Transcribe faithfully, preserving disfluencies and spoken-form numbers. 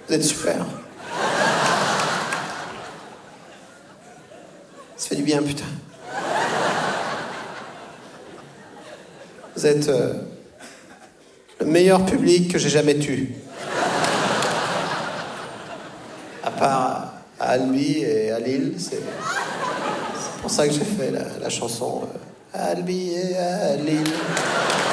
Vous êtes super. Ça fait du bien, putain. Vous êtes euh, le meilleur public que j'ai jamais tu. À part à Albi et à Lille, c'est, c'est pour ça que j'ai fait la, la chanson euh, Albi et à Lille.